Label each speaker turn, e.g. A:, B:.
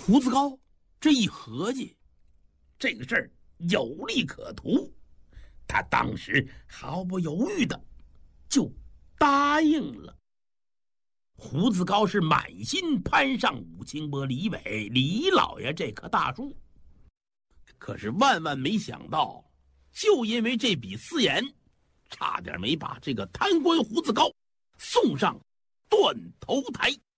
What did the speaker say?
A: 胡子高这一合计，这个事儿有利可图，他当时毫不犹豫的就答应了。胡子高是满心攀上武清波李伟李老爷这棵大树，可是万万没想到，就因为这笔私盐，差点没把这个贪官胡子高送上断头台。